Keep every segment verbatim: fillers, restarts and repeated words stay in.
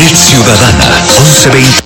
Ciudadana once veinte.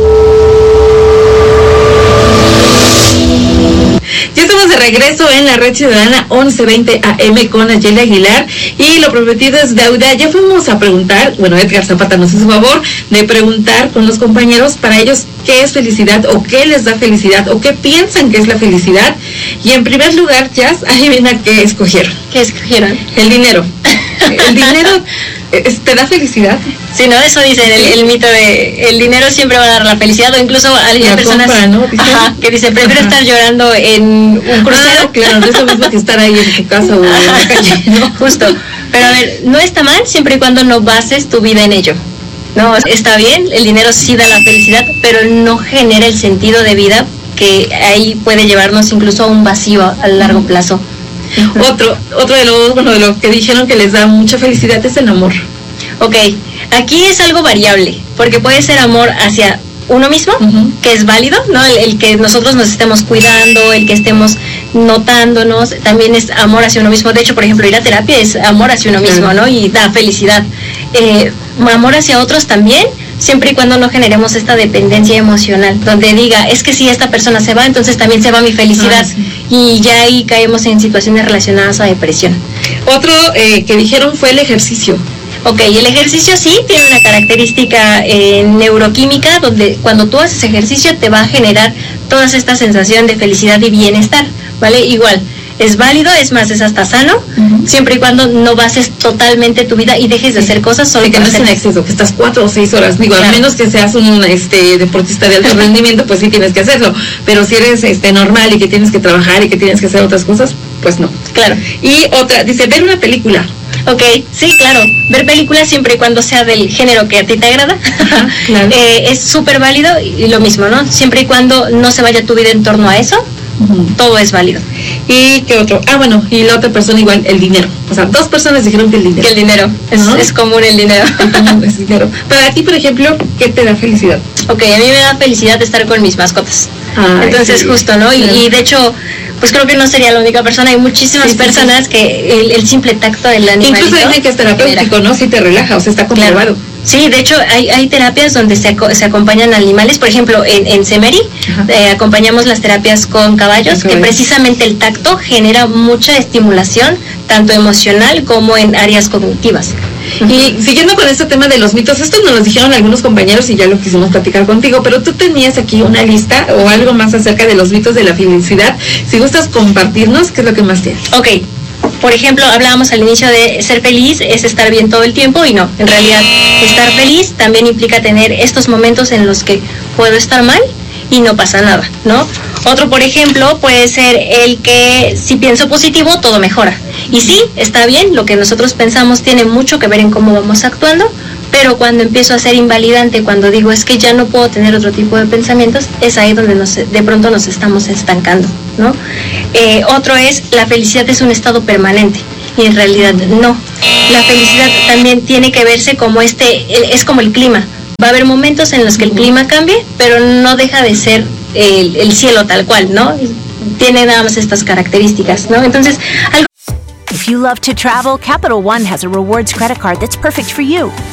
Ya estamos de regreso en la Red Ciudadana once veinte A M con Nayeli Aguilar y lo prometido es deuda. Ya fuimos a preguntar, bueno, Edgar Zapata nos hizo favor de preguntar con los compañeros para ellos qué es felicidad o qué les da felicidad o qué piensan que es la felicidad. Y en primer lugar, Jazz, adivina qué escogieron. ¿Qué escogieron? El dinero. El dinero te da felicidad. Sí, no, eso dicen, el, el mito de el dinero siempre va a dar la felicidad, o incluso hay la personas compra, ¿no? ajá, que dicen, prefiero ajá. estar llorando en un crucero. Ah, claro, no es lo mismo que estar ahí en tu casa o ajá, en la calle, ¿no? Justo, pero a ver, no está mal siempre y cuando no bases tu vida en ello. No, está bien, el dinero sí da la felicidad, pero no genera el sentido de vida que ahí puede llevarnos incluso a un vacío a largo plazo. Uh-huh. Otro, otro de los, bueno, de lo que dijeron que les da mucha felicidad es el amor. Ok, aquí es algo variable, porque puede ser amor hacia uno mismo, uh-huh. que es válido, ¿no? El, el que nosotros nos estemos cuidando, el que estemos notándonos, también es amor hacia uno mismo. De hecho, por ejemplo, ir a terapia es amor hacia uno mismo, uh-huh. ¿no? Y da felicidad. Eh, amor hacia otros también, siempre y cuando no generemos esta dependencia emocional, donde diga, es que si esta persona se va, entonces también se va mi felicidad, ah, sí. y ya ahí caemos en situaciones relacionadas a depresión. Otro eh, que dijeron fue el ejercicio. Ok, el ejercicio sí tiene una característica eh, neuroquímica, donde cuando tú haces ejercicio te va a generar toda esta sensación de felicidad y bienestar, ¿vale? Igual, es válido, es más, es hasta sano, uh-huh. siempre y cuando no bases totalmente tu vida y dejes de hacer cosas solo sí, que no es en exceso, que estás cuatro o seis horas, digo, claro. al menos que seas un este deportista de alto rendimiento, pues sí tienes que hacerlo, pero si eres este normal y que tienes que trabajar y que tienes que hacer otras cosas, pues no. Claro. Y otra, dice, ver una película. Ok, sí, claro, ver películas siempre y cuando sea del género que a ti te agrada, Ajá, claro. eh, es súper válido y lo mismo, ¿no? Siempre y cuando no se vaya tu vida en torno a eso, uh-huh. todo es válido. ¿Y qué otro? Ah, bueno, y la otra persona igual, el dinero. O sea, dos personas dijeron que el dinero. Que el dinero, es, ¿no? es común el dinero. Es dinero. Para ti, por ejemplo, ¿qué te da felicidad? Ok, a mí me da felicidad estar con mis mascotas. Ay, Entonces, sí. justo, ¿no? Y, y de hecho, pues creo que no sería la única persona, hay muchísimas sí, personas sí, sí. que el, el simple tacto del animalito. Incluso dicen que es terapéutico, ¿no? Sí te relaja, o sea, está comprobado. Claro. Sí, de hecho hay, hay terapias donde se, se acompañan animales, por ejemplo en, en Semeri eh, acompañamos las terapias con caballos, okay. que precisamente el tacto genera mucha estimulación, tanto emocional como en áreas cognitivas. Uh-huh. Y siguiendo con este tema de los mitos, esto nos lo dijeron algunos compañeros y ya lo quisimos platicar contigo, pero tú tenías aquí una lista o algo más acerca de los mitos de la felicidad. Si gustas compartirnos, ¿qué es lo que más tienes? Ok. Por ejemplo, hablábamos al inicio de ser feliz es estar bien todo el tiempo y no, en realidad estar feliz también implica tener estos momentos en los que puedo estar mal y no pasa nada, ¿no? Otro, por ejemplo, puede ser el que si pienso positivo todo mejora. Y sí, está bien, lo que nosotros pensamos tiene mucho que ver en cómo vamos actuando, pero cuando empiezo a ser invalidante, cuando digo es que ya no puedo tener otro tipo de pensamientos, es ahí donde nos, de pronto nos estamos estancando, ¿no? Eh, otro es, la felicidad es un estado permanente, y en realidad no. La felicidad también tiene que verse como este, es como el clima. Va a haber momentos en los que el clima cambie, pero no deja de ser el, el cielo tal cual, ¿no? Tiene nada más estas características, ¿no? Entonces, algo. If you love to travel, Capital One has a rewards credit card that's perfect for you.